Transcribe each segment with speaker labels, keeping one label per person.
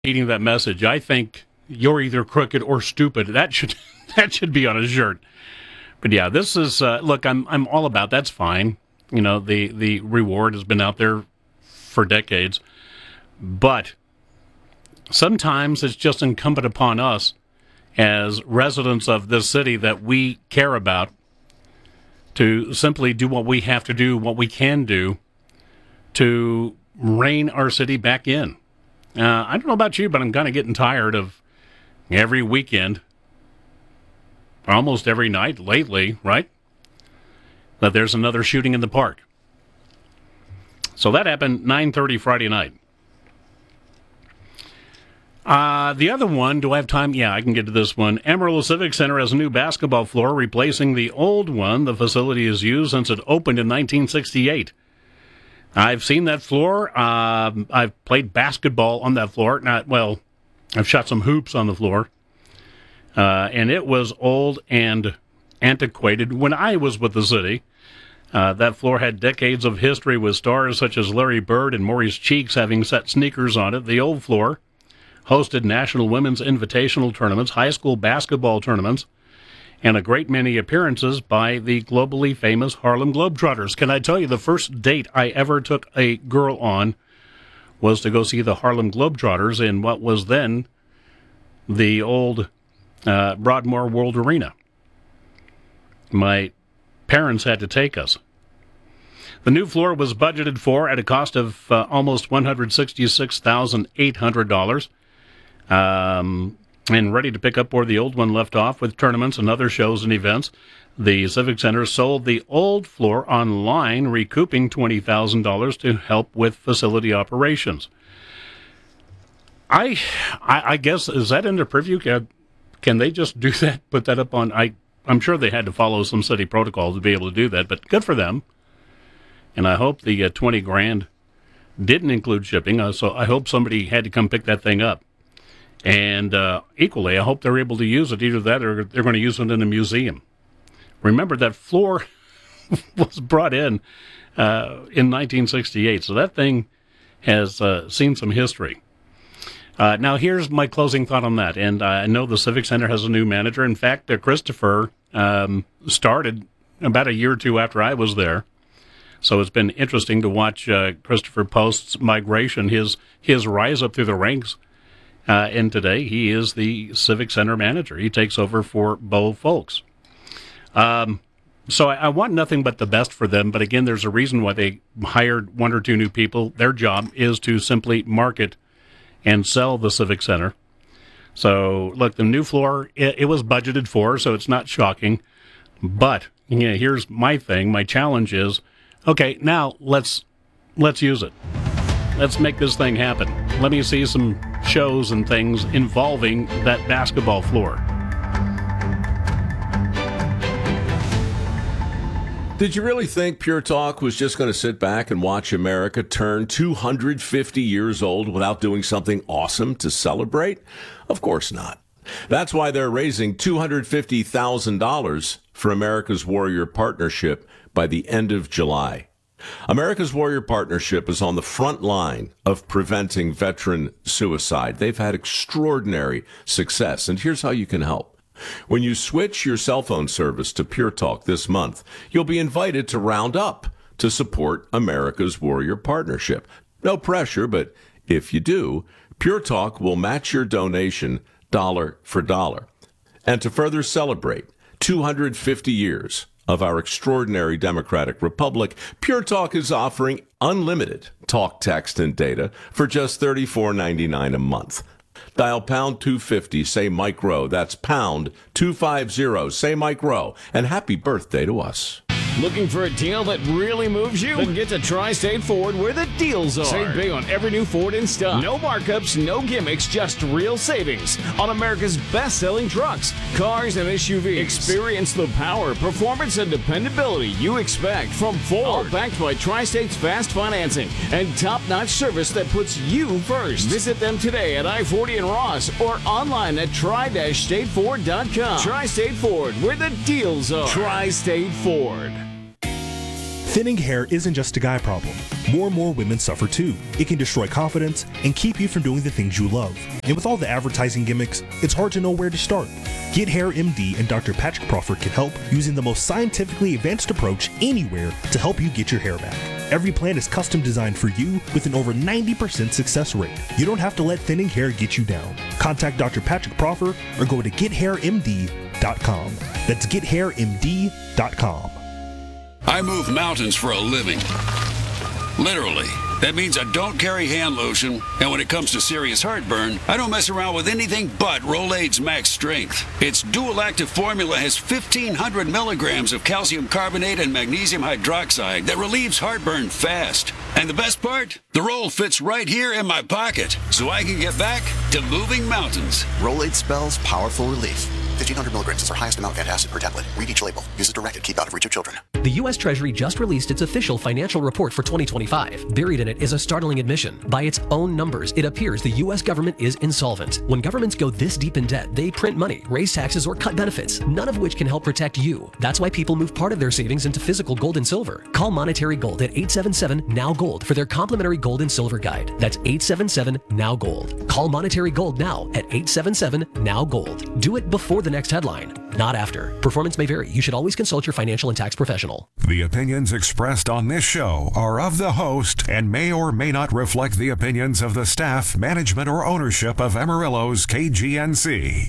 Speaker 1: repeating that message. I think you're either crooked or stupid. That should that should be on a shirt. But yeah, this is look. I'm all about that's fine. You know, the reward has been out there for decades, but sometimes it's just incumbent upon us as residents of this city that we care about to simply do what we have to do, what we can do to rein our city back in. I don't know about you, but I'm kind of getting tired of every weekend, almost every night lately, right? That there's another shooting in the park. So that happened 9:30 Friday night. The other one, do I have time? Yeah, I can get to this one. Amarillo Civic Center has a new basketball floor replacing the old one the facility has used since it opened in 1968. I've seen that floor. I've played basketball on that floor. I've shot some hoops on the floor. And it was old and antiquated when I was with the city. That floor had decades of history with stars such as Larry Bird and Maurice Cheeks having set sneakers on it. The old floor hosted National Women's Invitational tournaments, high school basketball tournaments, and a great many appearances by the globally famous Harlem Globetrotters. Can I tell you, the first date I ever took a girl on was to go see the Harlem Globetrotters in what was then the old Broadmoor World Arena. My parents had to take us. The new floor was budgeted for at a cost of almost $166,800. And ready to pick up where the old one left off with tournaments and other shows and events. The Civic Center sold the old floor online, recouping $20,000 to help with facility operations. I guess, is that in the preview? Can they just do that, put that up on... I'm sure they had to follow some city protocol to be able to do that, but good for them. And I hope the $20,000 didn't include shipping, so I hope somebody had to come pick that thing up. And equally, I hope they're able to use it. Either that or they're going to use it in a museum. Remember, that floor was brought in 1968, so that thing has seen some history. Now, here's my closing thought on that. And I know the Civic Center has a new manager. In fact, Christopher started about a year or two after I was there. So it's been interesting to watch Christopher Post's migration, his rise up through the ranks. And today, he is the Civic Center manager. He takes over for Bo Folks. So I want nothing but the best for them. But again, there's a reason why they hired one or two new people. Their job is to simply market and sell the Civic Center. So, look, the new floor, it was budgeted for, so it's not shocking. But here's my thing. My challenge is, okay, now let's use it. Let's make this thing happen. Let me see some shows and things involving that basketball floor.
Speaker 2: Did you really think Pure Talk was just going to sit back and watch America turn 250 years old without doing something awesome to celebrate? Of course not. That's why they're raising $250,000 for America's Warrior Partnership by the end of July. America's Warrior Partnership is on the front line of preventing veteran suicide. They've had extraordinary success, and here's how you can help. When you switch your cell phone service to Pure Talk this month, you'll be invited to round up to support America's Warrior Partnership. No pressure, but if you do, Pure Talk will match your donation dollar for dollar. And to further celebrate 250 years of our extraordinary democratic republic, Pure Talk is offering unlimited talk, text, and data for just $34.99 a month. Dial pound 250, say Mike Rowe. That's pound 250, say Mike Rowe. And happy birthday to us.
Speaker 3: Looking for a deal that really moves you? Then get to Tri-State Ford where the deals are. Save big on every new Ford in stock. No markups, no gimmicks, just real savings on America's best-selling trucks, cars, and SUVs. Experience the power, performance, and dependability you expect from Ford. All backed by Tri-State's fast financing and top-notch service that puts you first. Visit them today at I-40 and Ross or online at tri-stateford.com. Tri-State Ford, where the deals are. Tri-State Ford.
Speaker 4: Thinning hair isn't just a guy problem. More and more women suffer too. It can destroy confidence and keep you from doing the things you love. And with all the advertising gimmicks, it's hard to know where to start. Get Hair MD and Dr. Patrick Crawford can help using the most scientifically advanced approach anywhere to help you get your hair back. Every plan is custom designed for you with an over 90% success rate. You don't have to let thinning hair get you down. Contact Dr. Patrick Crawford or go to gethairmd.com. That's gethairmd.com.
Speaker 5: I move mountains for a living. Literally. That means I don't carry hand lotion, and when it comes to serious heartburn, I don't mess around with anything but Rolaids Max Strength. Its dual-active formula has 1,500 milligrams of calcium carbonate and magnesium hydroxide that relieves heartburn fast. And the best part? The roll fits right here in my pocket, so I can get back to moving mountains.
Speaker 6: Rolaids spells powerful relief. 1,500 milligrams is our highest amount of antacid per tablet. Read each label. Use as directed. Keep out of reach of children.
Speaker 7: The U.S. Treasury just released its official financial report for 2025. Buried in it is a startling admission. By its own numbers, it appears the U.S. government is insolvent. When governments go this deep in debt, they print money, raise taxes, or cut benefits, none of which can help protect you. That's why people move part of their savings into physical gold and silver. Call Monetary Gold at 877-NOW-GOLD for their complimentary gold and silver guide. That's 877-NOW-GOLD. Call Monetary Gold now at 877-NOW-GOLD. Do it before the next headline, not after. Performance may vary. You should always consult your financial and tax professional.
Speaker 8: The opinions expressed on this show are of the host and may or may not reflect the opinions of the staff, management, or ownership of Amarillo's KGNC.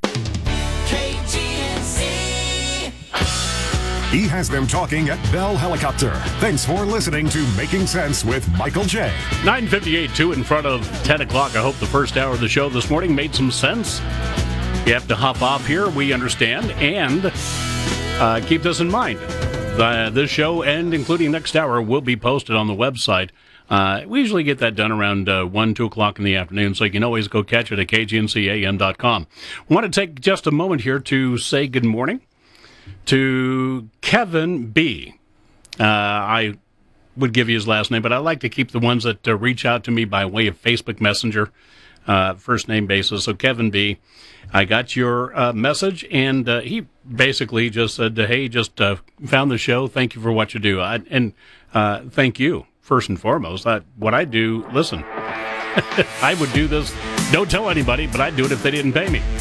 Speaker 8: He has them talking at Bell Helicopter. Thanks for listening to Making Sense with Michael J.
Speaker 1: 9:58, 2 in front of 10 o'clock. I hope the first hour of the show this morning made some sense. You have to hop off here, we understand, and keep this in mind. This show, and including next hour, will be posted on the website. We usually get that done around 1, 2 o'clock in the afternoon, so you can always go catch it at kgncam.com. I want to take just a moment here to say good morning to Kevin B. I would give you his last name, but I like to keep the ones that reach out to me by way of Facebook Messenger, first name basis. So Kevin B., I got your message, and he basically just said, hey, just found the show. Thank you for what you do. And thank you, first and foremost. What I do, listen, I would do this, don't tell anybody, but I'd do it if they didn't pay me.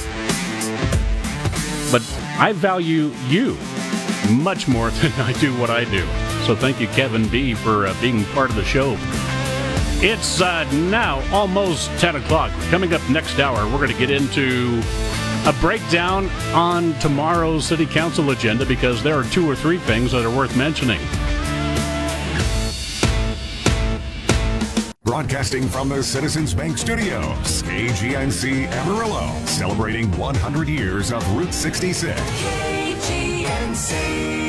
Speaker 1: But I value you much more than I do what I do. So thank you, Kevin B., for being part of the show. It's now almost 10 o'clock. Coming up next hour, we're going to get into a breakdown on tomorrow's City Council agenda because there are 2 or 3 things that are worth mentioning.
Speaker 8: Broadcasting from the Citizens Bank Studios, KGNC Amarillo, celebrating 100 years of Route 66. KGNC.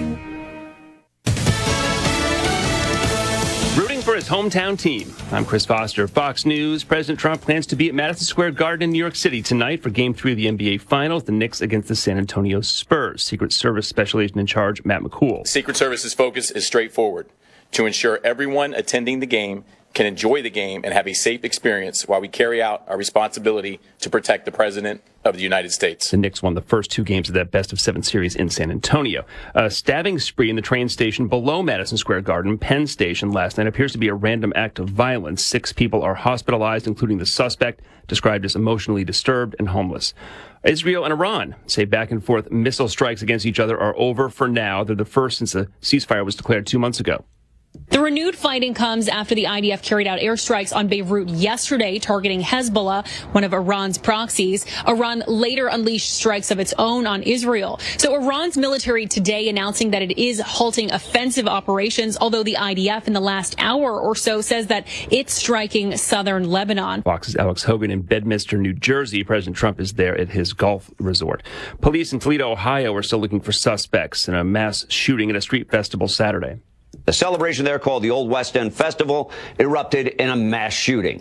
Speaker 9: Rooting for his hometown team. I'm Chris Foster, Fox News. President Trump plans to be at Madison Square Garden in New York City tonight for Game 3 of the NBA Finals, the Knicks against the San Antonio Spurs. Secret Service Special Agent in Charge, Matt McCool.
Speaker 10: Secret Service's focus is straightforward: to ensure everyone attending the game can enjoy the game and have a safe experience while we carry out our responsibility to protect the President of the United States.
Speaker 9: The Knicks won the first 2 games of that best-of-7 series in San Antonio. A stabbing spree in the train station below Madison Square Garden, Penn Station, last night appears to be a random act of violence. 6 people are hospitalized, including the suspect, described as emotionally disturbed and homeless. Israel and Iran say back-and-forth missile strikes against each other are over for now. They're the first since the ceasefire was declared 2 months ago.
Speaker 11: The renewed fighting comes after the IDF carried out airstrikes on Beirut yesterday, targeting Hezbollah, one of Iran's proxies. Iran later unleashed strikes of its own on Israel. So Iran's military today announcing that it is halting offensive operations, although the IDF in the last hour or so says that it's striking southern Lebanon.
Speaker 9: Fox's Alex Hogan in Bedminster, New Jersey. President Trump is there at his golf resort. Police in Toledo, Ohio are still looking for suspects in a mass shooting at a street festival Saturday.
Speaker 12: The celebration there, called the Old West End Festival, erupted in a mass shooting.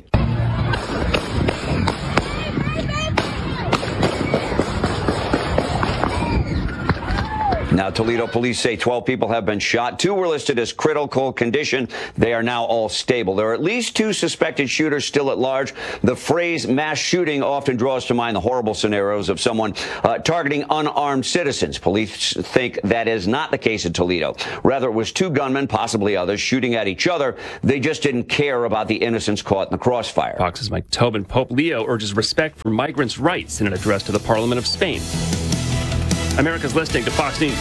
Speaker 12: Now, Toledo police say 12 people have been shot. 2 were listed as critical condition. They are now all stable. There are at least 2 suspected shooters still at large. The phrase mass shooting often draws to mind the horrible scenarios of someone targeting unarmed citizens. Police think that is not the case in Toledo. Rather, it was 2 gunmen, possibly others, shooting at each other. They just didn't care about the innocents caught in the crossfire.
Speaker 9: Fox's Mike Tobin. Pope Leo urges respect for migrants' rights in an address to the Parliament of Spain. America's listening to Fox News.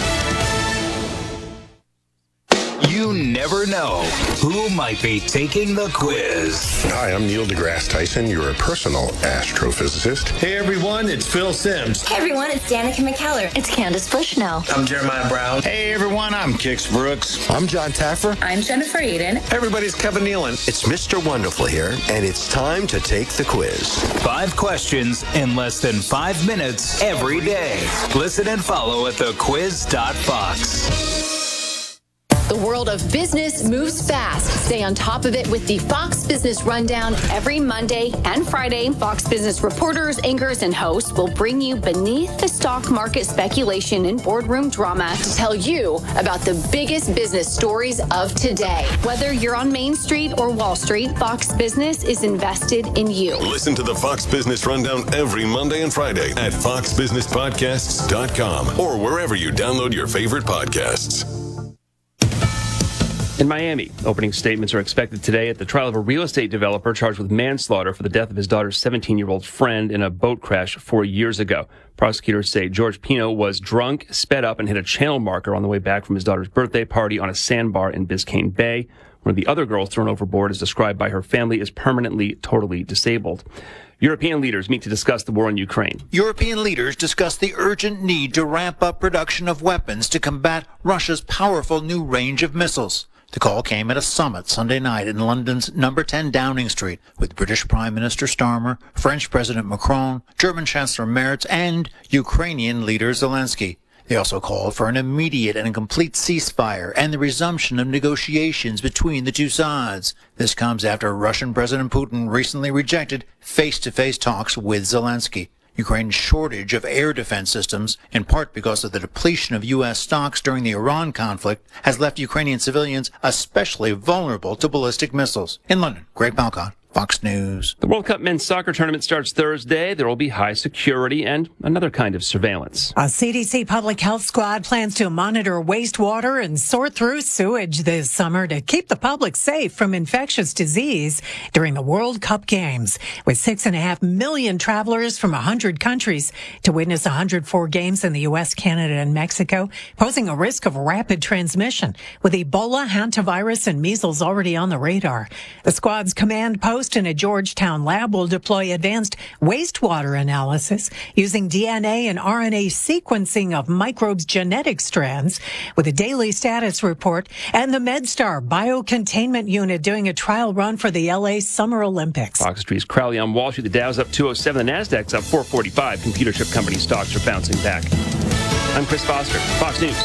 Speaker 13: You never know who might be taking the quiz.
Speaker 14: Hi, I'm Neil deGrasse Tyson, your personal astrophysicist.
Speaker 15: Hey everyone, it's Phil Simms.
Speaker 16: Hey everyone, it's Danica McKellar. It's Candace Bushnell.
Speaker 15: I'm Jeremiah Brown.
Speaker 17: Hey everyone, I'm Kix Brooks.
Speaker 14: I'm John Taffer.
Speaker 16: I'm Jennifer Eden.
Speaker 15: Everybody's Kevin Nealon.
Speaker 18: It's Mr. Wonderful here, and it's time to take the quiz.
Speaker 13: 5 questions in less than 5 minutes every day. Listen and follow at thequiz.fox.
Speaker 19: The world of business moves fast. Stay on top of it with the Fox Business Rundown every Monday and Friday. Fox Business reporters, anchors, and hosts will bring you beneath the stock market speculation and boardroom drama to tell you about the biggest business stories of today. Whether you're on Main Street or Wall Street, Fox Business is invested in you.
Speaker 20: Listen to the Fox Business Rundown every Monday and Friday at foxbusinesspodcasts.com or wherever you download your favorite podcasts.
Speaker 9: In Miami, opening statements are expected today at the trial of a real estate developer charged with manslaughter for the death of his daughter's 17-year-old friend in a boat crash 4 years ago. Prosecutors say George Pino was drunk, sped up, and hit a channel marker on the way back from his daughter's birthday party on a sandbar in Biscayne Bay. One of the other girls thrown overboard, as described by her family, is permanently, totally disabled. European leaders meet to discuss the war in Ukraine.
Speaker 17: European leaders discuss the urgent need to ramp up production of weapons to combat Russia's powerful new range of missiles. The call came at a summit Sunday night in London's number 10 Downing Street with British Prime Minister Starmer, French President Macron, German Chancellor Merz, and Ukrainian leader Zelensky. They also called for an immediate and complete ceasefire and the resumption of negotiations between the two sides. This comes after Russian President Putin recently rejected face-to-face talks with Zelensky. Ukraine's shortage of air defense systems, in part because of the depletion of U.S. stocks during the Iran conflict, has left Ukrainian civilians especially vulnerable to ballistic missiles. In London, Greg Balcott, Fox News.
Speaker 9: The World Cup men's soccer tournament starts Thursday. There will be high security and another kind of surveillance.
Speaker 21: A CDC public health squad plans to monitor wastewater and sort through sewage this summer to keep the public safe from infectious disease during the World Cup games. With 6.5 million travelers from 100 countries to witness 104 games in the U.S., Canada, and Mexico, posing a risk of rapid transmission with Ebola, hantavirus, and measles already on the radar. The squad's command post in a Georgetown lab will deploy advanced wastewater analysis using DNA and RNA sequencing of microbes' genetic strands with a daily status report, and the MedStar biocontainment unit doing a trial run for the LA Summer Olympics.
Speaker 9: Fox Street's Crowley on Wall Street. The Dow's up 207, the Nasdaq's up 445. Computer chip company stocks are bouncing back. I'm Chris Foster, Fox News.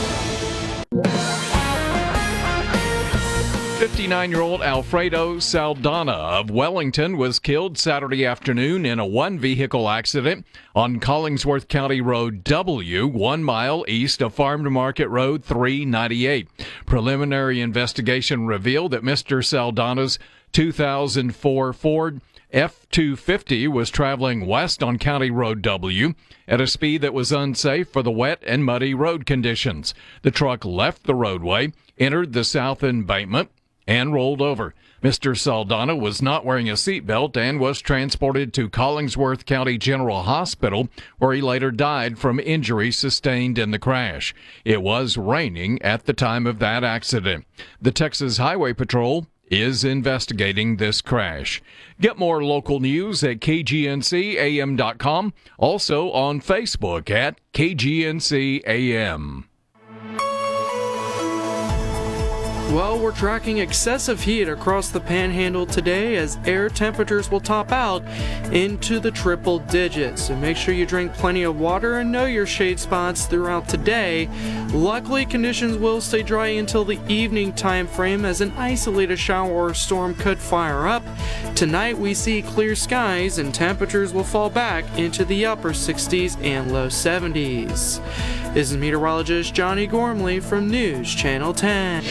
Speaker 22: 59-year-old Alfredo Saldana of Wellington was killed Saturday afternoon in a one-vehicle accident on Collingsworth County Road W, 1 mile east of Farm to Market Road 398. Preliminary investigation revealed that Mr. Saldana's 2004 Ford F-250 was traveling west on County Road W at a speed that was unsafe for the wet and muddy road conditions. The truck left the roadway, entered the south embankment, and rolled over. Mr. Saldana was not wearing a seatbelt and was transported to Collingsworth County General Hospital, where he later died from injuries sustained in the crash. It was raining at the time of that accident. The Texas Highway Patrol is investigating this crash. Get more local news at KGNCAM.com, also on Facebook at KGNCAM.
Speaker 2: Well, we're tracking excessive heat across the Panhandle today as air temperatures will top out into the triple digits. So make sure you drink plenty of water and know your shade spots throughout today. Luckily, conditions will stay dry until the evening time frame as an isolated shower or storm could fire up. Tonight we see clear skies and temperatures will fall back into the upper 60s and low 70s. This is meteorologist Johnny Gormley from News Channel 10.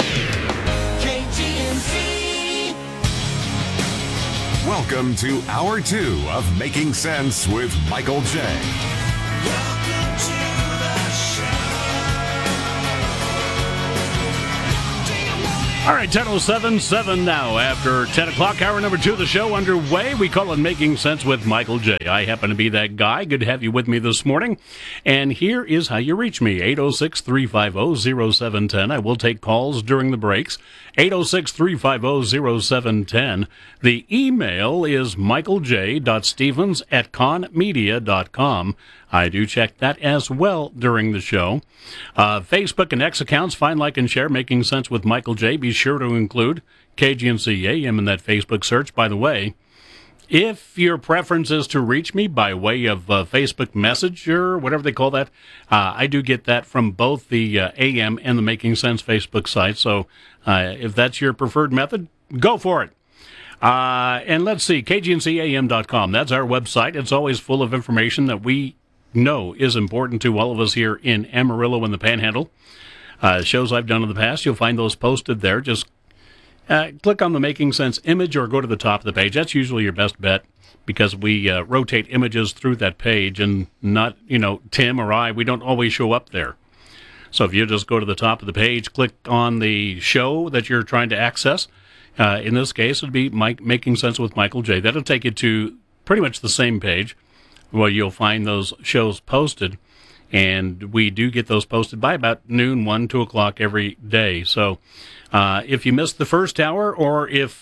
Speaker 8: Welcome to Hour 2 of Making Sense with Michael J.
Speaker 1: All right, 10:07 now. After 10 o'clock, hour number 2 of the show underway. We call it Making Sense with Michael J. I happen to be that guy. Good to have you with me this morning. And here is how you reach me, 806-350-0710. I will take calls during the breaks, 806-350-0710. The email is michaelj.stevens@conmedia.com. I do check that as well during the show. Facebook and X accounts, find, like, and share Making Sense with Michael J. Be sure to include KGNC AM in that Facebook search. By the way, if your preference is to reach me by way of Facebook Messenger, whatever they call that, I do get that from both the AM and the Making Sense Facebook site. So if that's your preferred method, go for it. And let's see, KGNCAM.com. That's our website. It's always full of information that we know is important to all of us here in Amarillo and the Panhandle. Shows I've done in the past, you'll find those posted there. Just click on the Making Sense image or go to the top of the page. That's usually your best bet because we rotate images through that page, and not, Tim or I, we don't always show up there. So if you just go to the top of the page, click on the show that you're trying to access. In this case, it'd be Making Sense with Michael J. That'll take you to pretty much the same page where you'll find those shows posted. And we do get those posted by about noon, 1, 2 o'clock every day. So if you missed the first hour, or if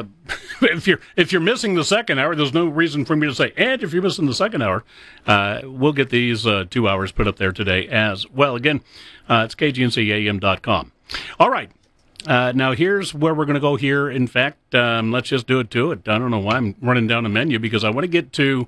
Speaker 1: if you're missing the second hour, there's no reason for me to say, and if you're missing the second hour, we'll get these 2 hours put up there today as well. Again, it's KGNCAM.com. All right. Now, here's where we're going to go here. In fact, let's just do it to it. I don't know why I'm running down a menu, because I want to get to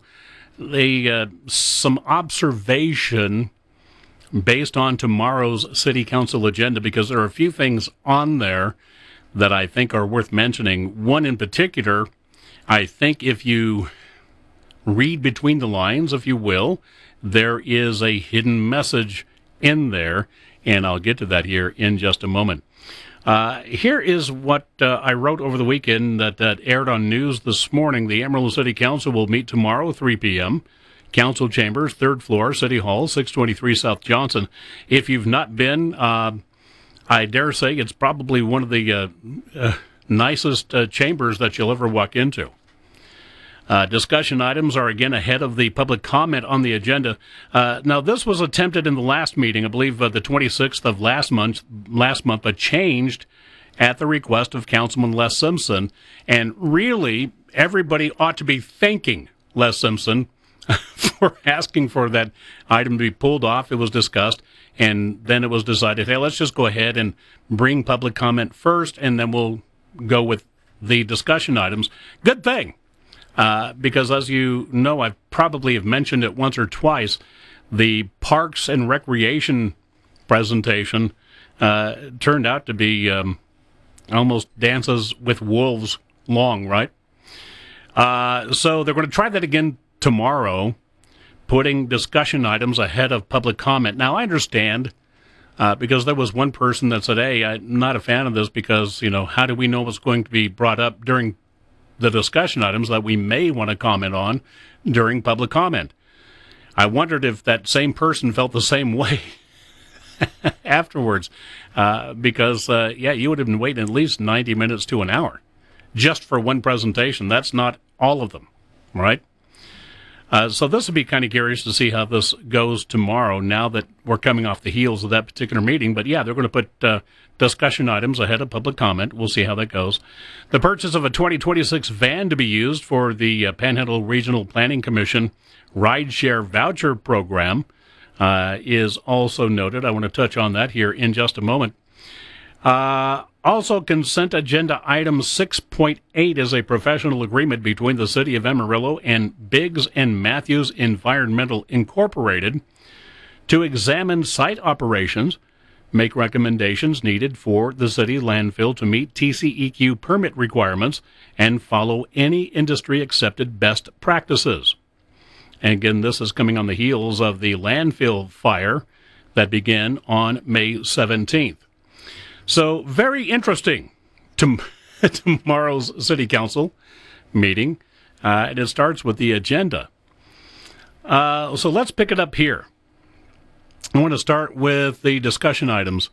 Speaker 1: some observation based on tomorrow's City Council agenda, because there are a few things on there that I think are worth mentioning. One in particular, I think if you read between the lines, if you will, there is a hidden message in there, and I'll get to that here in just a moment. Here is what I wrote over the weekend that aired on news this morning. The Amarillo City Council will meet tomorrow, 3 p.m. Council Chambers, 3rd floor, City Hall, 623 South Johnson. If you've not been, I dare say it's probably one of the nicest chambers that you'll ever walk into. Discussion items are again ahead of the public comment on the agenda. Now, this was attempted in the last meeting, I believe the 26th of last month, but changed at the request of Councilman Les Simpson. And really, everybody ought to be thanking Les Simpson for asking for that item to be pulled off. It was discussed, and then it was decided, hey, let's just go ahead and bring public comment first, and then we'll go with the discussion items. Good thing. Because as you know, I probably have mentioned it once or twice, the Parks and Recreation presentation turned out to be almost Dances with Wolves long, right? So they're going to try that again tomorrow, putting discussion items ahead of public comment. Now, I understand, because there was one person that said, hey, I'm not a fan of this because, how do we know what's going to be brought up during the discussion items that we may want to comment on during public comment? I wondered if that same person felt the same way afterwards, because, you would have been waiting at least 90 minutes to an hour just for one presentation. That's not all of them, right? So this will be kind of curious to see how this goes tomorrow, now that we're coming off the heels of that particular meeting. But yeah, they're going to put discussion items ahead of public comment. We'll see how that goes. The purchase of a 2026 van to be used for the Panhandle Regional Planning Commission rideshare voucher program is also noted. I want to touch on that here in just a moment. Also, consent agenda item 6.8 is a professional agreement between the City of Amarillo and Biggs and Matthews Environmental Incorporated to examine site operations, make recommendations needed for the city landfill to meet TCEQ permit requirements, and follow any industry-accepted best practices. And again, this is coming on the heels of the landfill fire that began on May 17th. So, very interesting tomorrow's City Council meeting, and it starts with the agenda. So let's pick it up here. I want to start with the discussion items.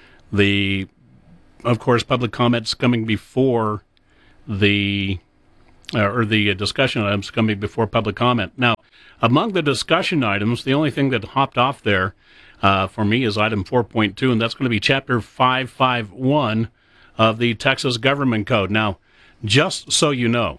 Speaker 1: Of course, public comments coming before the discussion items coming before public comment. Now, among the discussion items, the only thing that hopped off there for me is item 4.2, and that's going to be Chapter 551 of the Texas Government Code. Now, just so you know,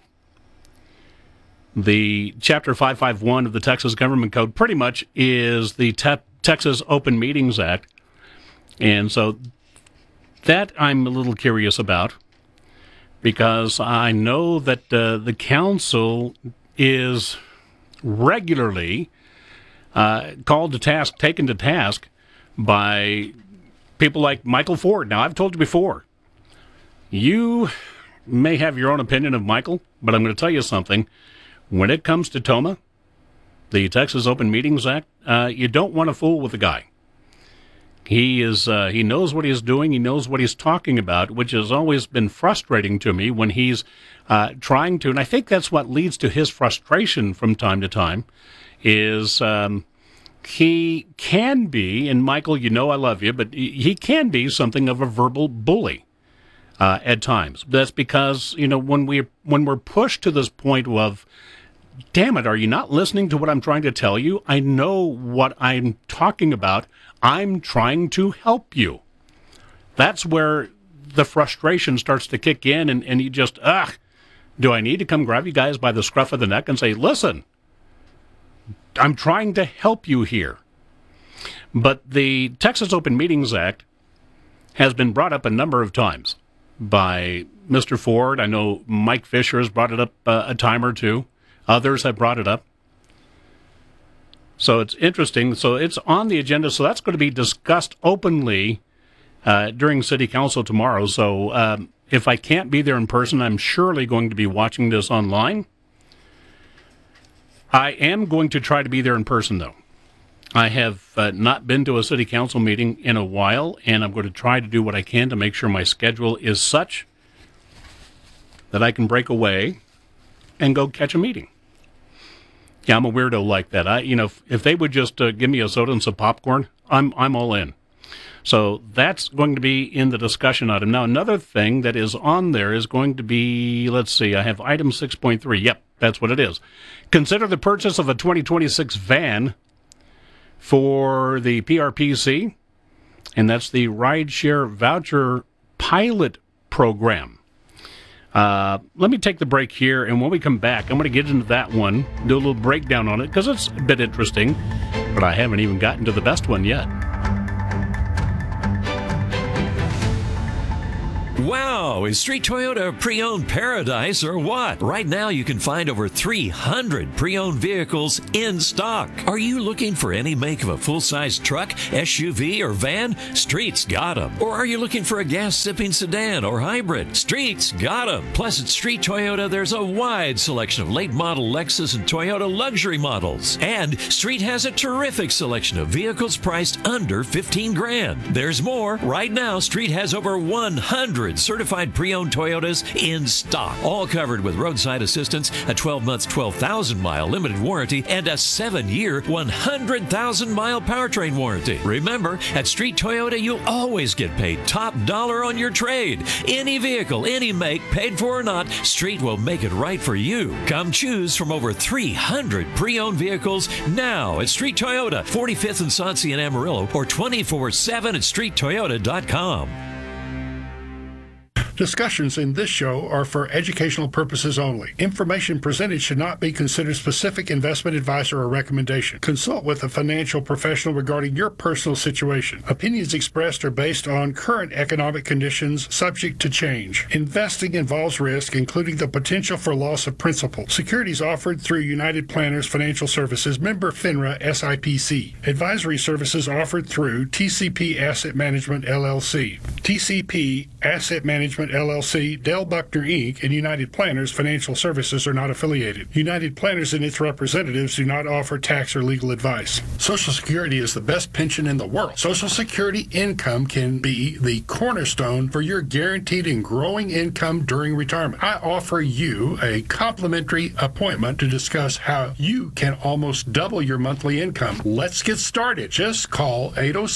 Speaker 1: the Chapter 551 of the Texas Government Code pretty much is the Texas Open Meetings Act, and so that I'm a little curious about, because I know that the council is regularly called to task, taken to task by people like Michael Ford. Now, I've told you before, you may have your own opinion of Michael, but I'm going to tell you something. When it comes to TOMA, the Texas Open Meetings Act, you don't want to fool with the guy. He knows what he's doing. He knows what he's talking about, which has always been frustrating to me when he's trying to, and I think that's what leads to his frustration from time to time, is he can be, and Michael, you know I love you, but he can be something of a verbal bully at times. That's because, when we're pushed to this point of, damn it, are you not listening to what I'm trying to tell you? I know what I'm talking about. I'm trying to help you. That's where the frustration starts to kick in, and you just, do I need to come grab you guys by the scruff of the neck and say, listen, I'm trying to help you here. But the Texas Open Meetings Act has been brought up a number of times by Mr. Ford. I know Mike Fisher has brought it up a time or two. Others have brought it up. So it's interesting. So it's on the agenda. So that's going to be discussed openly during City Council tomorrow. So if I can't be there in person, I'm surely going to be watching this online. I am going to try to be there in person, though. I have not been to a City Council meeting in a while, and I'm going to try to do what I can to make sure my schedule is such that I can break away and go catch a meeting. Yeah, I'm a weirdo like that. If they would just give me a soda and some popcorn, I'm all in. So that's going to be in the discussion item. Now, another thing that is on there is going to be, let's see, I have item 6.3. Yep, that's what it is. Consider the purchase of a 2026 van for the PRPC, and that's the Rideshare Voucher Pilot Program. Let me take the break here, and when we come back, I'm going to get into that one, do a little breakdown on it, because it's a bit interesting, but I haven't even gotten to the best one yet.
Speaker 3: Wow, is Street Toyota pre-owned paradise or what? Right now you can find over 300 pre-owned vehicles in stock. Are you looking for any make of a full-size truck, SUV, or van? Street's got them. Or are you looking for a gas-sipping sedan or hybrid? Street's got them. Plus at Street Toyota there's a wide selection of late-model Lexus and Toyota luxury models. And Street has a terrific selection of vehicles priced under $15,000. There's more. Right now Street has over 100 certified pre-owned Toyotas in stock, all covered with roadside assistance, a 12-month, 12,000-mile limited warranty, and a 7-year, 100,000-mile powertrain warranty. Remember, at Street Toyota, you'll always get paid top dollar on your trade. Any vehicle, any make, paid for or not, Street will make it right for you. Come choose from over 300 pre-owned vehicles now at Street Toyota, 45th and Sauncey in Amarillo, or 24/7 at StreetToyota.com.
Speaker 4: Discussions in this show are for educational purposes only. Information presented should not be considered specific investment advice or a recommendation. Consult with a financial professional regarding your personal situation. Opinions expressed are based on current economic conditions subject to change. Investing involves risk, including the potential for loss of principal. Securities offered through United Planners Financial Services, member FINRA SIPC. Advisory services offered through TCP Asset Management LLC. TCP Asset Management LLC, Dell Buckner Inc., and United Planners Financial Services are not affiliated. United Planners and its representatives do not offer tax or legal advice. Social Security is the best pension in the world. Social Security income can be the cornerstone for your guaranteed and growing income during retirement. I offer you a complimentary appointment to discuss how you can almost double your monthly income. Let's get started. Just call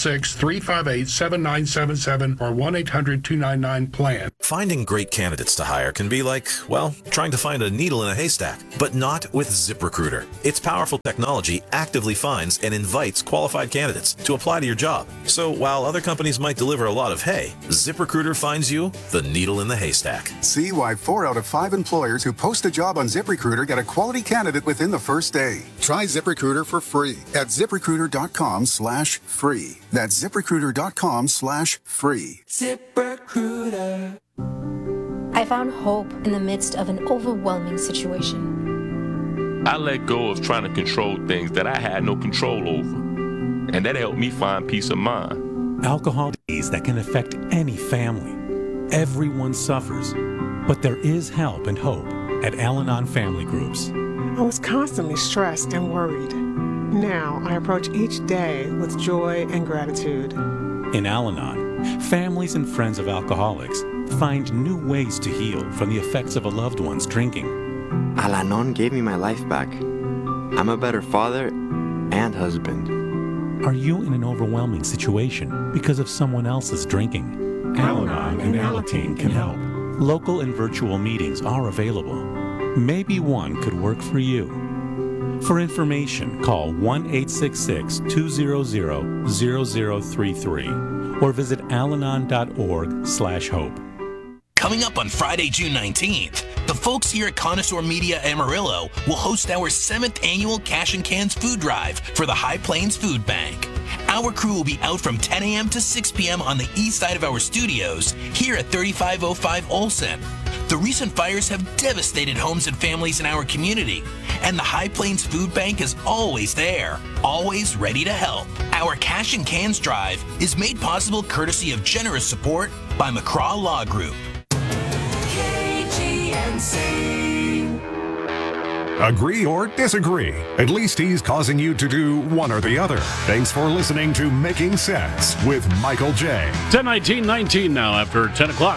Speaker 4: 806-358-7977 or 1-800-299-PLAN.
Speaker 5: Finding great candidates to hire can be like, well, trying to find a needle in a haystack, but not with ZipRecruiter. Its powerful technology actively finds and invites qualified candidates to apply to your job. So while other companies might deliver a lot of hay, ZipRecruiter finds you the needle in the haystack.
Speaker 23: See why 4 out of 5 employers who post a job on ZipRecruiter get a quality candidate within the first day. Try ZipRecruiter for free at ZipRecruiter.com/free. That's ZipRecruiter.com/free.
Speaker 24: ZipRecruiter. I found hope in the midst of an overwhelming situation.
Speaker 25: I let go of trying to control things that I had no control over, and that helped me find peace of mind.
Speaker 26: Alcohol disease that can affect any family. Everyone suffers, but there is help and hope at Al-Anon Family Groups.
Speaker 27: I was constantly stressed and worried. Now I approach each day with joy and gratitude.
Speaker 26: In Al-Anon, families and friends of alcoholics find new ways to heal from the effects of a loved one's drinking.
Speaker 28: Al-Anon gave me my life back. I'm a better father and husband.
Speaker 26: Are you in an overwhelming situation because of someone else's drinking? Al-Anon and Alateen can help. Local and virtual meetings are available. Maybe one could work for you. For information, call 1-866-200-0033 or visit alanon.org/hope.
Speaker 29: Coming up on Friday, June 19th, the folks here at Connoisseur Media Amarillo will host our 7th annual Cash and Cans Food Drive for the High Plains Food Bank. Our crew will be out from 10 a.m. to 6 p.m. on the east side of our studios here at 3505 Olsen. The recent fires have devastated homes and families in our community, and the High Plains Food Bank is always there, always ready to help. Our Cash and Cans Drive is made possible courtesy of generous support by McCraw Law Group.
Speaker 8: Agree or disagree? At least he's causing you to do one or the other. Thanks for listening to Making Sense with Michael J.
Speaker 1: 10:19 now after 10 o'clock.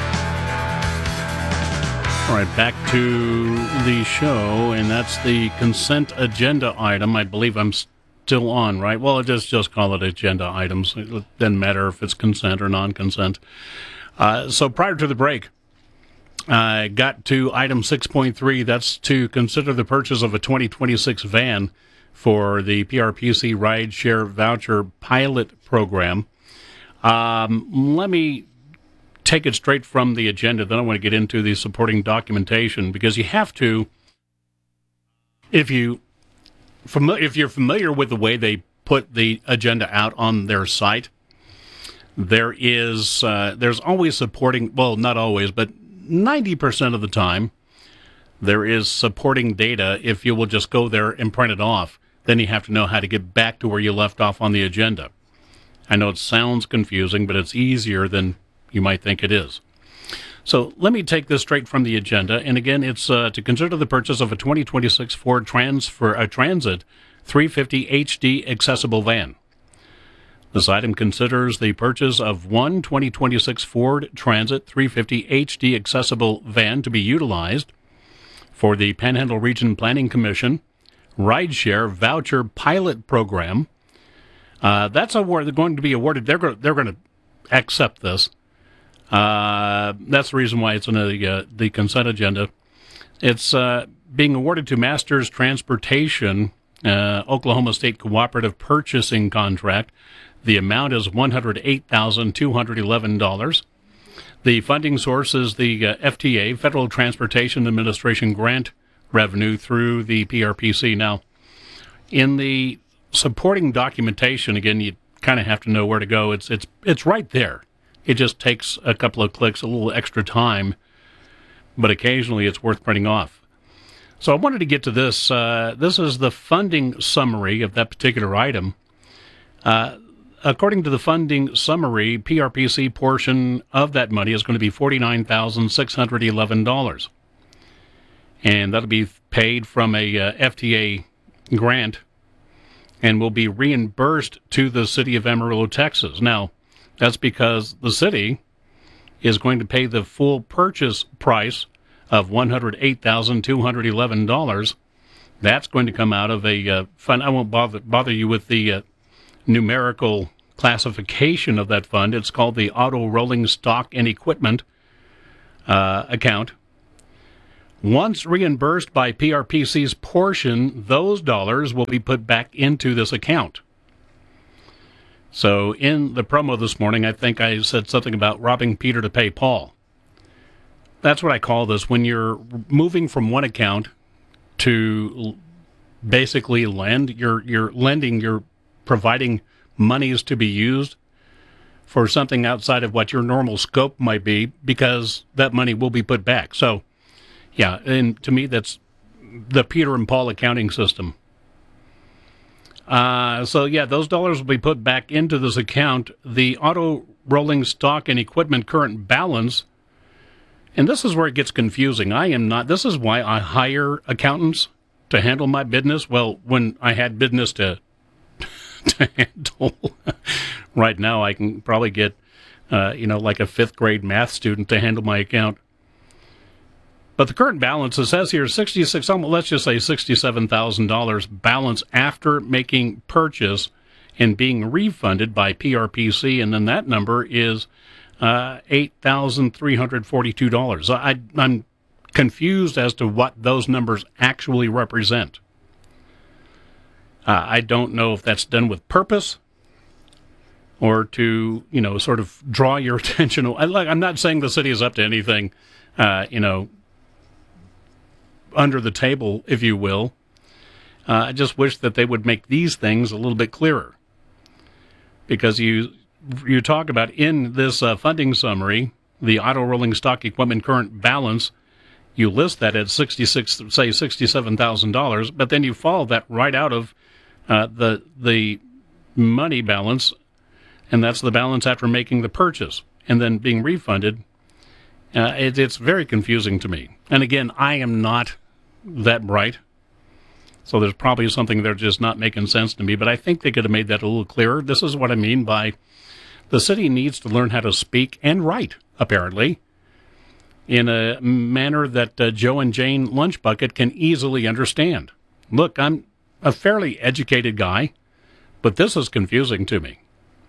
Speaker 1: All right, back to the show, and that's the consent agenda item. I believe I'm still on, right? Well, just call it agenda items. It doesn't matter if it's consent or non-consent. So prior to the break, I got to item 6.3. That's to consider the purchase of a 2026 van for the PRPC Rideshare Voucher Pilot Program. Let me take it straight from the agenda. Then I want to get into the supporting documentation, because you have to, if you're familiar with the way they put the agenda out on their site, there's always supporting, well, not always, but 90% of the time, there is supporting data. If you will just go there and print it off, then you have to know how to get back to where you left off on the agenda. I know it sounds confusing, but it's easier than you might think it is. So let me take this straight from the agenda. And again, it's to consider the purchase of a 2026 Ford Transit 350 HD accessible van. This item considers the purchase of one 2026 Ford Transit 350 HD accessible van to be utilized for the Panhandle Region Planning Commission Rideshare Voucher Pilot Program. That's award. They're going to be awarded. They're going to accept this. That's the reason why it's in the consent agenda. It's being awarded to Masters Transportation, Oklahoma State Cooperative Purchasing Contract. The amount is $108,211. The funding source is the FTA, Federal Transportation Administration grant revenue through the PRPC. Now, in the supporting documentation, again, you kind of have to know where to go. It's right there. It just takes a couple of clicks, a little extra time, but occasionally it's worth printing off. So I wanted to get to this. This is the funding summary of that particular item. According to the funding summary, PRPC portion of that money is going to be $49,611. And that'll be paid from a FTA grant and will be reimbursed to the city of Amarillo, Texas. Now, that's because the city is going to pay the full purchase price of $108,211. That's going to come out of a fund. I won't bother you with the numerical classification of that fund. It's called the Auto Rolling Stock and Equipment account. Once reimbursed by PRPC's portion, those dollars will be put back into this account. So in the promo this morning, I think I said something about robbing Peter to pay Paul. That's what I call this. When you're moving from one account to basically lend, you're lending, you're providing monies to be used for something outside of what your normal scope might be, because that money will be put back. So, yeah, and to me, that's the Peter and Paul accounting system. So, yeah, those dollars will be put back into this account. The auto rolling stock and equipment current balance, and this is where it gets confusing. This is why I hire accountants to handle my business. Well, when I had business to handle, right now I can probably get, like a fifth grade math student to handle my account. But the current balance, it says here, let's just say $67,000 balance after making purchase and being refunded by PRPC, and then that number is $8,342. I'm confused as to what those numbers actually represent. I don't know if that's done with purpose or to, sort of draw your attention. I'm not saying the city is up to anything, under the table, if you will. I just wish that they would make these things a little bit clearer. Because you talk about in this funding summary, the auto rolling stock equipment current balance, you list that at $67,000, but then you follow that right out of the money balance, and that's the balance after making the purchase and then being refunded. It's very confusing to me. And again, I am not that bright, so there's probably something there just not making sense to me, but I think they could have made that a little clearer. This is what I mean by the city needs to learn how to speak and write, apparently, in a manner that Joe and Jane Lunchbucket can easily understand. Look, I'm a fairly educated guy, but this is confusing to me.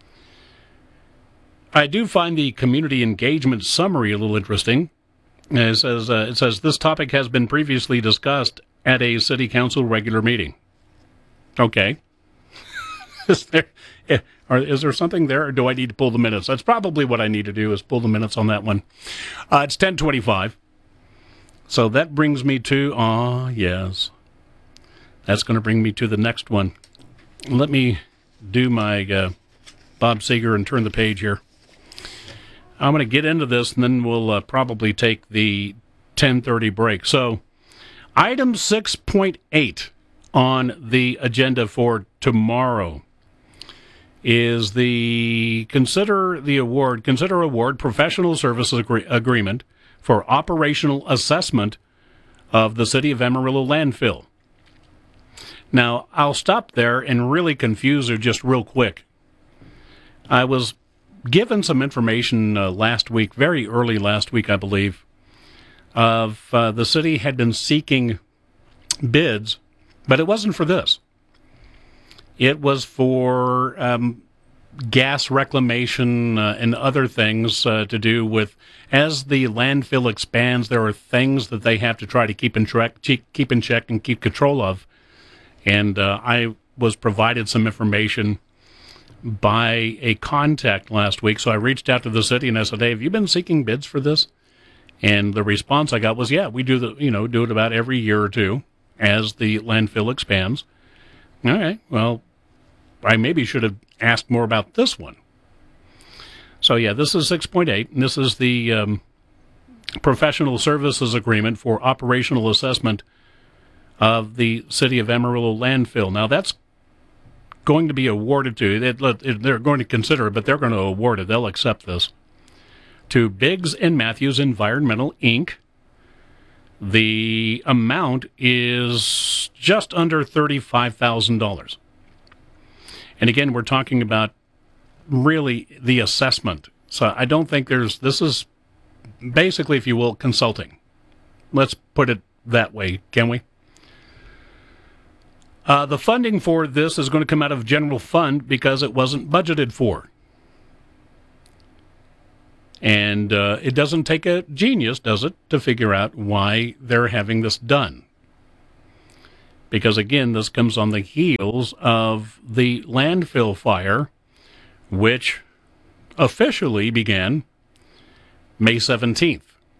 Speaker 1: I do find the community engagement summary a little interesting. It says this topic has been previously discussed at a city council regular meeting. Okay. Is there something there, or do I need to pull the minutes? That's probably what I need to do, is pull the minutes on that one. It's 10:25. So that brings me to, yes. That's going to bring me to the next one. Let me do my Bob Seger and turn the page here. I'm going to get into this, and then we'll probably take the 10:30 break. So, item 6.8 on the agenda for tomorrow is consider award professional services agreement for operational assessment of the City of Amarillo landfill. Now, I'll stop there and really confuse her just real quick. I was given some information last week, very early last week, I believe, of the city had been seeking bids, but it wasn't for this. It was for gas reclamation and other things to do with, as the landfill expands, there are things that they have to try to keep in check and keep control of. And I was provided some information by a contact last week. So I reached out to the city and I said, hey, have you been seeking bids for this? And the response I got was, yeah, we do do it about every year or two as the landfill expands. All right, well, I maybe should have asked more about this one. So yeah, this is 6.8, and this is the professional services agreement for operational assessment of the City of Amarillo landfill. Now that's going to be awarded to, they're going to consider it, but they're going to award it, they'll accept this, to Biggs and Matthews Environmental, Inc. The amount is just under $35,000. And again, we're talking about really the assessment. So I don't think this is basically, if you will, consulting. Let's put it that way, can we? The funding for this is going to come out of general fund because it wasn't budgeted for. And it doesn't take a genius, does it, to figure out why they're having this done. Because, again, this comes on the heels of the landfill fire, which officially began May 17th.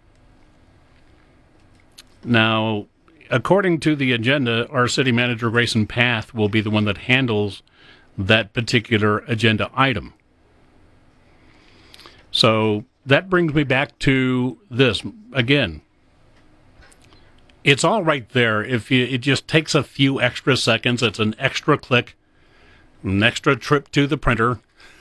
Speaker 1: Now, according to the agenda, our city manager, Grayson Path, will be the one that handles that particular agenda item. So that brings me back to this. Again, it's all right there. It just takes a few extra seconds. It's an extra click, an extra trip to the printer,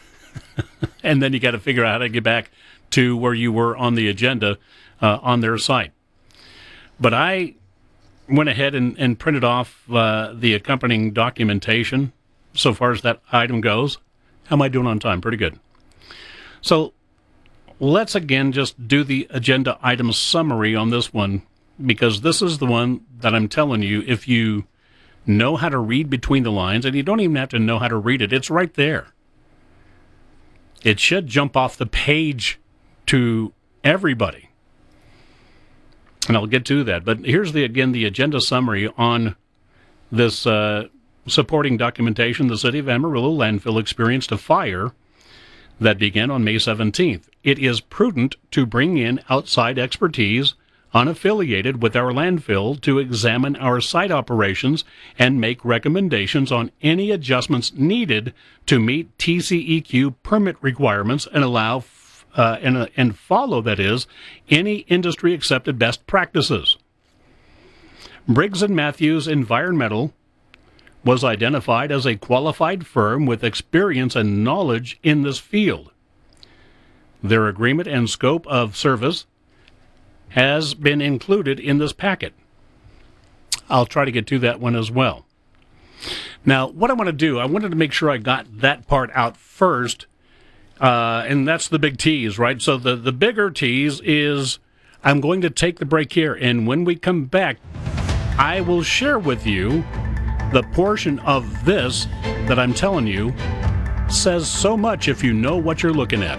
Speaker 1: and then you got to figure out how to get back to where you were on the agenda on their site. But I went ahead and printed off the accompanying documentation so far as that item goes. How am I doing on time? Pretty good. So let's again just do the agenda item summary on this one, because this is the one that I'm telling you, if you know how to read between the lines, and you don't even have to know how to read it, it's right there. It should jump off the page to everybody. And I'll get to that. But here's the agenda summary on this supporting documentation. The City of Amarillo landfill experienced a fire that began on May 17th. It is prudent to bring in outside expertise unaffiliated with our landfill to examine our site operations and make recommendations on any adjustments needed to meet TCEQ permit requirements and allow and follow, that is, any industry accepted best practices. Briggs and Matthews Environmental was identified as a qualified firm with experience and knowledge in this field. Their agreement and scope of service has been included in this packet. I'll try to get to that one as well. Now, what I want to do, I wanted to make sure I got that part out first, and that's the big tease, right? So the bigger tease is I'm going to take the break here, and when we come back, I will share with you the portion of this that I'm telling you says so much if you know what you're looking at.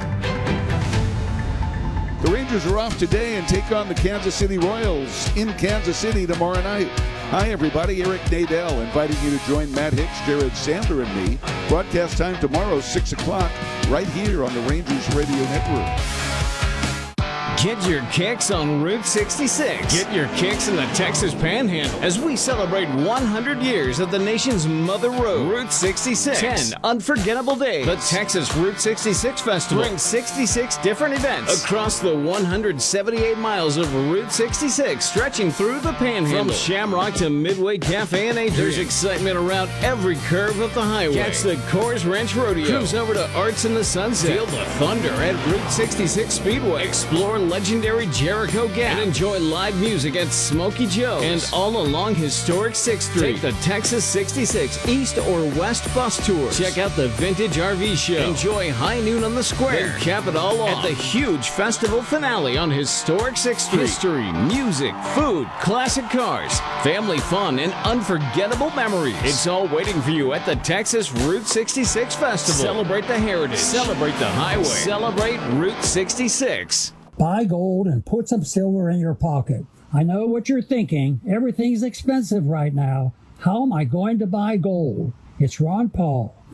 Speaker 6: The Rangers are off today and take on the Kansas City Royals in Kansas City tomorrow night. Hi, everybody. Eric Nadel inviting you to join Matt Hicks, Jared Sandler, and me. Broadcast time tomorrow, 6 o'clock, right here on the Rangers Radio Network.
Speaker 7: Get your kicks on Route 66. Get your kicks in the Texas Panhandle as we celebrate 100 years of the nation's mother road, Route 66. 10 unforgettable days. The Texas Route 66 Festival brings 66 different events across the 178 miles of Route 66, stretching through the Panhandle. From Shamrock to Midway Cafe and Adrian. There's excitement around every curve of the highway. Catch the Coors Ranch Rodeo. Cruise over to Arts in the Sunset. Feel the thunder at Route 66 Speedway. Explore legendary Jericho Gap and enjoy live music at Smokey Joe's and all along historic 6th Street. Take the Texas 66 East or West bus tours. Check out the Vintage RV Show. Enjoy High Noon on the Square. Then cap it all off at the huge festival finale on historic 6th Street. History, music, food, classic cars, family fun, and unforgettable memories. It's all waiting for you at the Texas Route 66 Festival. Celebrate the heritage. Celebrate the highway. Celebrate Route 66.
Speaker 10: Buy gold and put some silver in your pocket. I know what you're thinking. Everything's expensive right now. How am I going to buy gold? It's Ron Paul,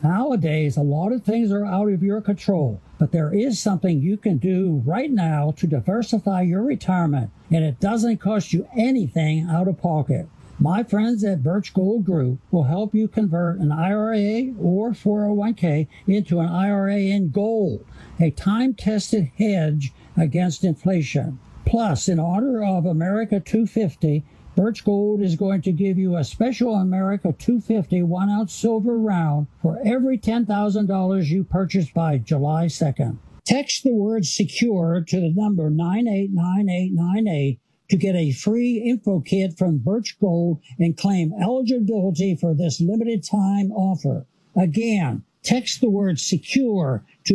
Speaker 10: Nowadays, a lot of things are out of your control, but there is something you can do right now to diversify your retirement, and it doesn't cost you anything out of pocket. My friends at Birch Gold Group will help you convert an IRA or 401k into an IRA in gold, a time-tested hedge against inflation. Plus, in honor of America 250, Birch Gold is going to give you a special America 250 1-ounce silver round for every $10,000 you purchase by July 2nd. Text the word SECURE to the number 989898 to get a free info kit from Birch Gold and claim eligibility for this limited time offer. Again, text the word SECURE to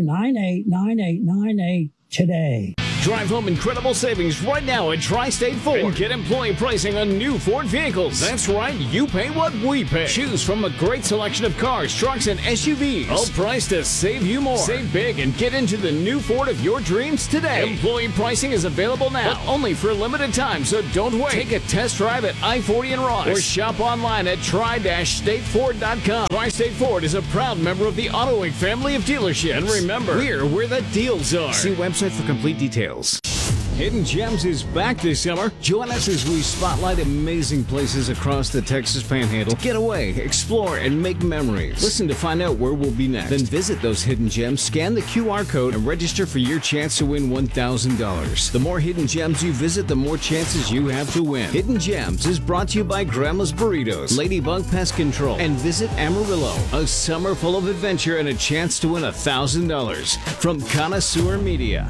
Speaker 10: 989898 today.
Speaker 7: Drive home incredible savings right now at Tri-State Ford and get employee pricing on new Ford vehicles. That's right, you pay what we pay. Choose from a great selection of cars, trucks, and SUVs. All priced to save you more. Save big and get into the new Ford of your dreams today. Employee pricing is available now, but only for a limited time, so don't wait. Take a test drive at I-40 and Ross or shop online at tri-stateford.com. Tri-State Ford is a proud member of the AutoWing family of dealerships. And remember, we're where the deals are. See website for complete details. Hidden Gems is back this summer. Join us as we spotlight amazing places across the Texas Panhandle. Get away, explore, and make memories. Listen to find out where we'll be next. Then visit those Hidden Gems, scan the QR code, and register for your chance to win $1,000. The more Hidden Gems you visit, the more chances you have to win. Hidden Gems is brought to you by Grandma's Burritos, Ladybug Pest Control, and Visit Amarillo. A summer full of adventure and a chance to win $1,000 from Connoisseur Media.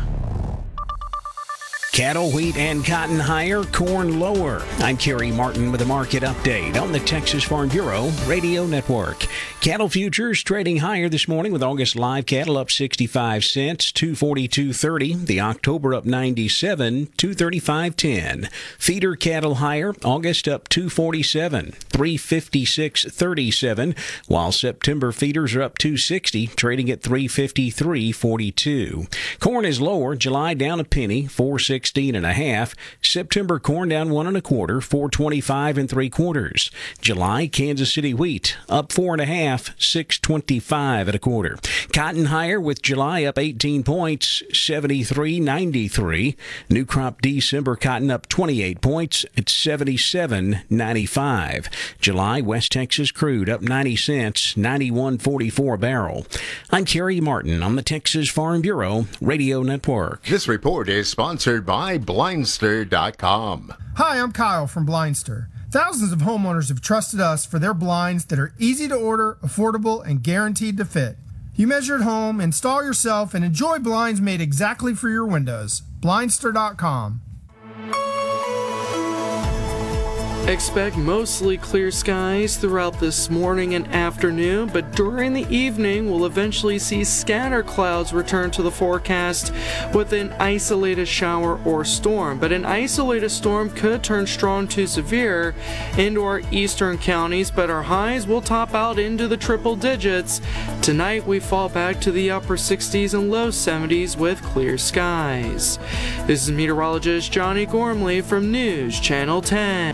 Speaker 11: Cattle, wheat, and cotton higher, corn lower. I'm Kerry Martin with a market update on the Texas Farm Bureau Radio Network. Cattle futures trading higher this morning with August live cattle up 65 cents, $242.30. The October up 97, $235.10. Feeder cattle higher, August up $247, $356.37, while September feeders are up $260, trading at $353.42. Corn is lower, July down a penny, $4.16 and a half. September corn down 1 1/4, $4.25 3/4. July Kansas City wheat up 4 1/2, $6.25 1/4. Cotton higher with July up 18 points, $73.93. New crop December cotton up 28 points at $77.95. July West Texas crude up 90 cents, $91.44 a barrel. I'm Kerry Martin on the Texas Farm Bureau Radio Network.
Speaker 12: This report is sponsored by Blindster.com.
Speaker 13: Hi, I'm Kyle from Blindster. Thousands of homeowners have trusted us for their blinds that are easy to order, affordable, and guaranteed to fit. You measure at home, install yourself, and enjoy blinds made exactly for your windows. Blindster.com.
Speaker 2: Expect mostly clear skies throughout this morning and afternoon, but during the evening we'll eventually see scatter clouds return to the forecast with an isolated shower or storm. But an isolated storm could turn strong to severe into our eastern counties, but our highs will top out into the triple digits. Tonight we fall back to the upper 60s and low 70s with clear skies. This is meteorologist Johnny Gormley from News Channel 10.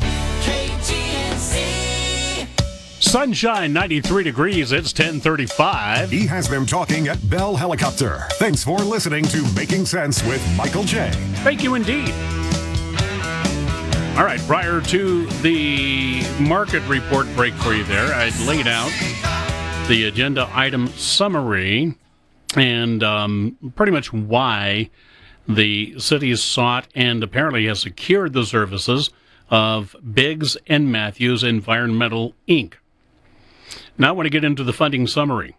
Speaker 1: Sunshine, 93 degrees. It's 10:35.
Speaker 8: He has been talking at Bell Helicopter. Thanks for listening to Making Sense with Michael J.
Speaker 1: Thank you indeed. All right, prior to the market report break for you there, I'd laid out the agenda item summary and pretty much why the city sought and apparently has secured the services of Biggs and Matthews Environmental, Inc. Now I want to get into the funding summary.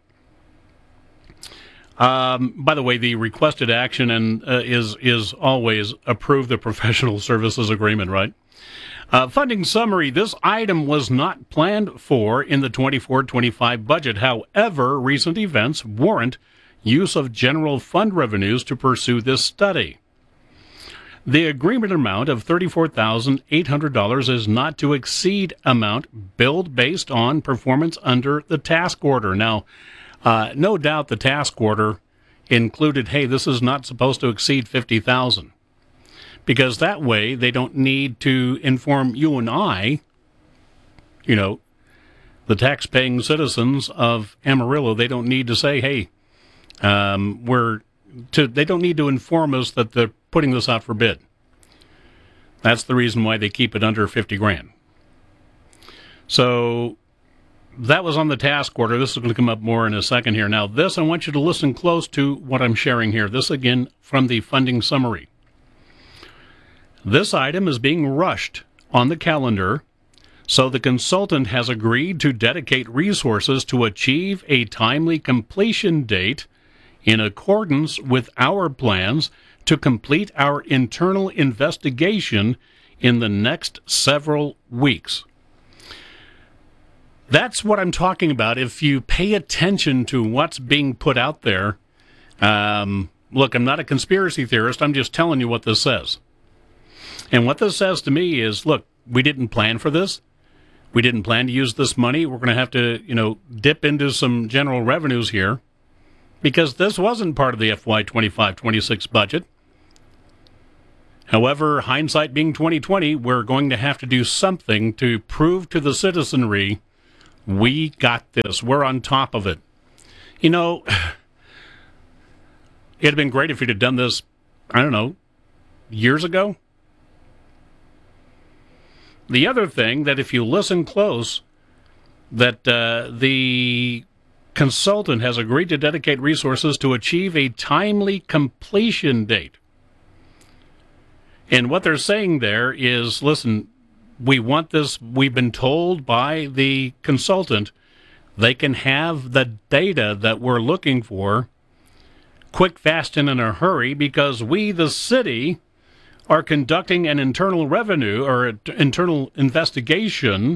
Speaker 1: By the way, the requested action is always approve the professional services agreement, right? Funding summary, this item was not planned for in the 24-25 budget. However, recent events warrant use of general fund revenues to pursue this study. The agreement amount of $34,800 is not to exceed amount billed based on performance under the task order. Now, no doubt the task order included, hey, this is not supposed to exceed $50,000, because that way they don't need to inform you and I, the the tax-paying citizens of Amarillo, they don't need to say, hey, they don't need to inform us that they're putting this out for bid. That's the reason why they keep it under $50,000. So that was on the task order. This is going to come up more in a second here. Now, this, I want you to listen close to what I'm sharing here. This, again, from the funding summary. This item is being rushed on the calendar, so the consultant has agreed to dedicate resources to achieve a timely completion date in accordance with our plans to complete our internal investigation in the next several weeks. That's what I'm talking about. If you pay attention to what's being put out there, look, I'm not a conspiracy theorist. I'm just telling you what this says. And what this says to me is, look, we didn't plan for this. We didn't plan to use this money. We're going to have to, dip into some general revenues here because this wasn't part of the FY 25-26 budget. However, hindsight being 2020, we're going to have to do something to prove to the citizenry we got this. We're on top of it. It'd have been great if you'd have done this, I don't know, years ago. The other thing that if you listen close, that the consultant has agreed to dedicate resources to achieve a timely completion date. And what they're saying there is, listen, we want this, we've been told by the consultant, they can have the data that we're looking for quick, fast, and in a hurry because we, the city, are conducting an internal revenue or internal investigation,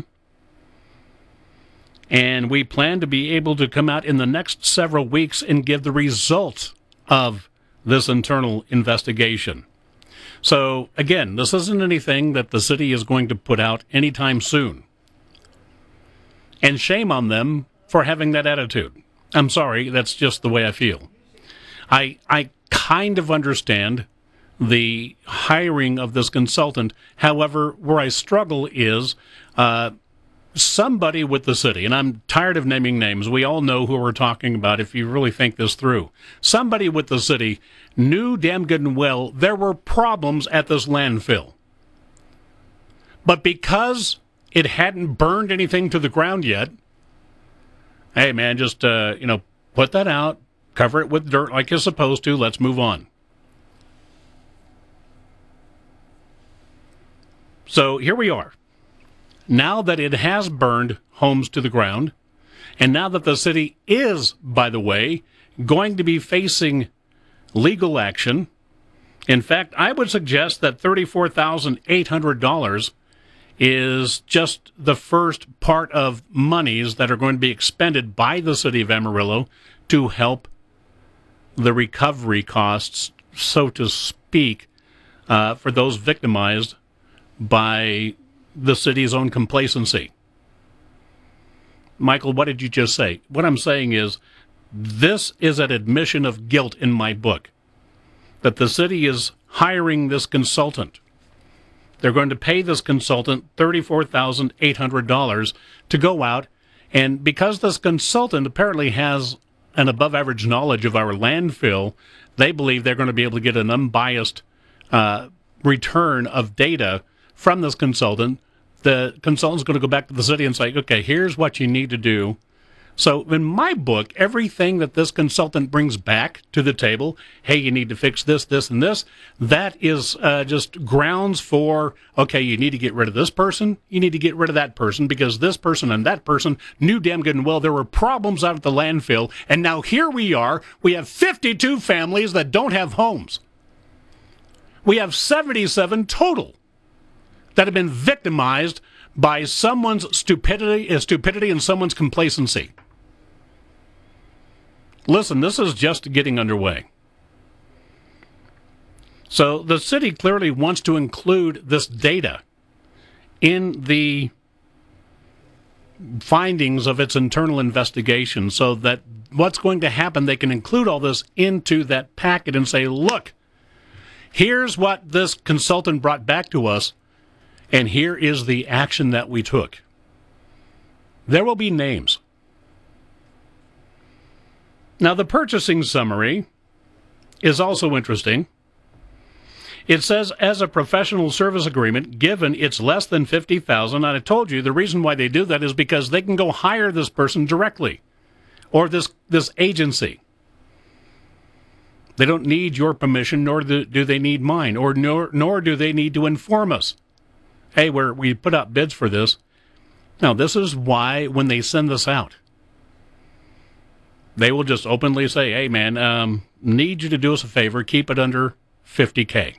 Speaker 1: and we plan to be able to come out in the next several weeks and give the results of this internal investigation. So, again, this isn't anything that the city is going to put out anytime soon. And shame on them for having that attitude. I'm sorry, that's just the way I feel. I kind of understand the hiring of this consultant. However, where I struggle is somebody with the city, and I'm tired of naming names. We all know who we're talking about if you really think this through. Somebody with the city knew damn good and well there were problems at this landfill. But because it hadn't burned anything to the ground yet, hey, man, just, put that out, cover it with dirt like you're supposed to, let's move on. So here we are. Now that it has burned homes to the ground, and now that the city is, by the way, going to be facing legal action, in fact, I would suggest that $34,800 is just the first part of monies that are going to be expended by the city of Amarillo to help the recovery costs, so to speak, for those victimized by the city's own complacency. Michael, what did you just say? What I'm saying is, this is an admission of guilt in my book, that the city is hiring this consultant. They're going to pay this consultant $34,800 to go out, and because this consultant apparently has an above-average knowledge of our landfill, they believe they're going to be able to get an unbiased return of data from this consultant. The consultant's going to go back to the city and say, okay, here's what you need to do. So in my book, everything that this consultant brings back to the table, hey, you need to fix this, this, and this, that is just grounds for, okay, you need to get rid of this person, you need to get rid of that person, because this person and that person knew damn good and well there were problems out at the landfill, and now here we are, we have 52 families that don't have homes. We have 77 total that have been victimized by someone's stupidity and someone's complacency. Listen, this is just getting underway. So the city clearly wants to include this data in the findings of its internal investigation so that what's going to happen, they can include all this into that packet and say, look, here's what this consultant brought back to us, and here is the action that we took. there will be names. Now, the purchasing summary is also interesting. It says, as a professional service agreement, given it's less than $50,000, and I told you the reason why they do that is because they can go hire this person directly, or this agency. They don't need your permission, nor do they need mine, nor do they need to inform us. Hey, we put out bids for this. Now, this is why when they send this out, they will just openly say, hey, man, need you to do us a favor, keep it under $50K.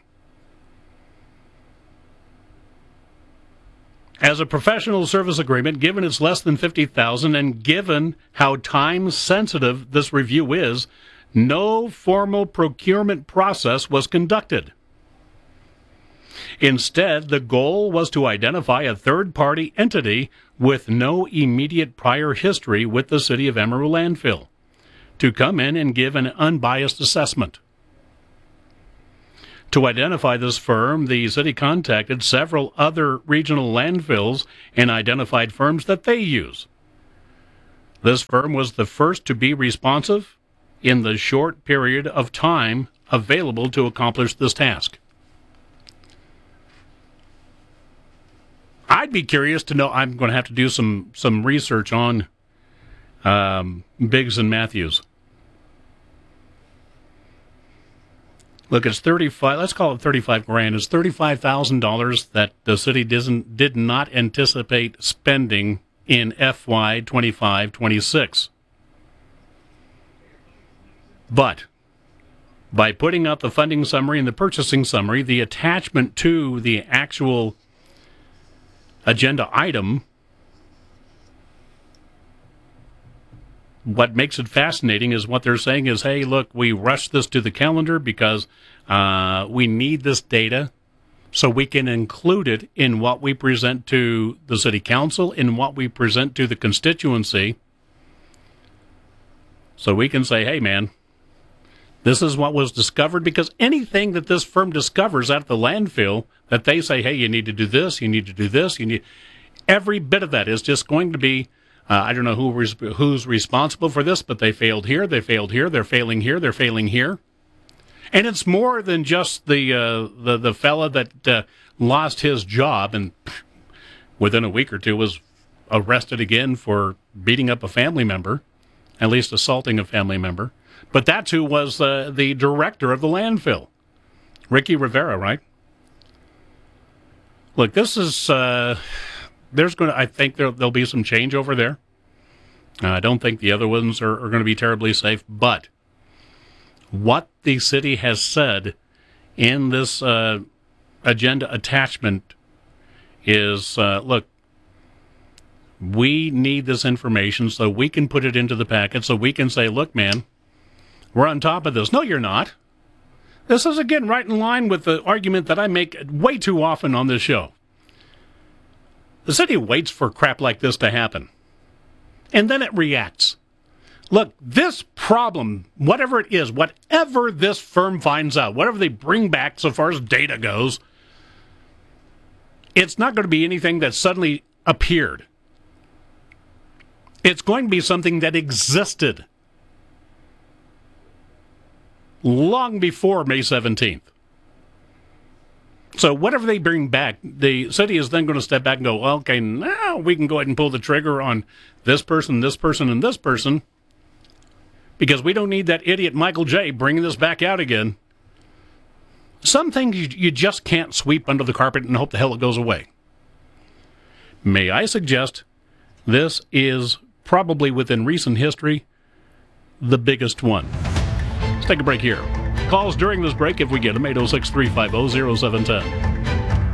Speaker 1: As a professional service agreement, given it's less than $50,000 and given how time-sensitive this review is, no formal procurement process was conducted. Instead, the goal was to identify a third-party entity with no immediate prior history with the City of Amarillo landfill to come in and give an unbiased assessment. To identify this firm, the city contacted several other regional landfills and identified firms that they use. This firm was the first to be responsive in the short period of time available to accomplish this task. I'd be curious to know. I'm going to have to do some research on Biggs and Matthews. Look, it's 35. Let's call it 35 grand. It's $35,000 that the city did not anticipate spending in FY 25-26. But by putting out the funding summary and the purchasing summary, the attachment to the actual agenda item, what makes it fascinating is what they're saying is, hey, look, we rushed this to the calendar because we need this data so we can include it in what we present to the city council, in what we present to the constituency. So we can say, hey, man, this is what was discovered, because anything that this firm discovers at the landfill that they say, hey, you need to do this, you need to do this, every bit of that is just going to be, I don't know who's responsible for this, but they failed here, they're failing here, they're failing here. And it's more than just the fella that lost his job and within a week or two was arrested again for beating up a family member, at least assaulting a family member. But that's who was the director of the landfill, Ricky Rivera, right? Look, this is I think there'll be some change over there. I don't think the other ones are going to be terribly safe, but what the city has said in this agenda attachment is, look, we need this information so we can put it into the packet, so we can say, look, man, we're on top of this. No, you're not. This is, again, right in line with the argument that I make way too often on this show. The city waits for crap like this to happen, and then it reacts. Look, this problem, whatever it is, whatever this firm finds out, whatever they bring back so far as data goes, it's not going to be anything that suddenly appeared. It's going to be something that existed long before May 17th. So whatever they bring back, the city is then going to step back and go, well, okay, now we can go ahead and pull the trigger on this person, this person, and this person, because we don't need that idiot Michael J. bringing this back out again. Some things you just can't sweep under the carpet and hope the hell it goes away. May I suggest this is probably within recent history the biggest one. Let's take a break here. Calls during this break, if we get them, 806-350-0710.